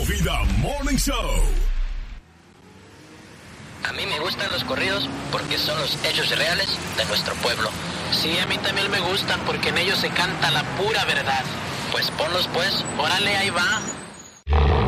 Vida Morning Show. A mí me gustan los corridos porque son los hechos reales de nuestro pueblo. Sí, a mí también me gustan porque en ellos se canta la pura verdad. Pues ponlos pues, Órale, ahí va.